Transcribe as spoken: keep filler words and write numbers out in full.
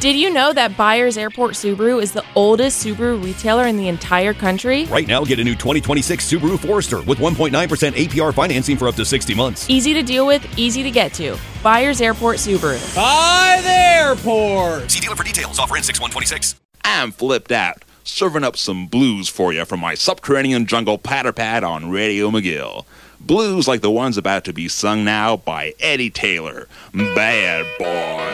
Did you know that Byers Airport Subaru is the oldest Subaru retailer in the entire country? Right now, get a new twenty twenty-six Subaru Forester with one point nine percent A P R financing for up to sixty months. Easy to deal with, easy to get to. Byers Airport Subaru. By the airport. See dealer for details. Offer in six one twenty-six. I'm flipped out, serving up some blues for you from my subterranean jungle patter pad on Radio McGill. Blues like the ones about to be sung now by Eddie Taylor. Bad Boy.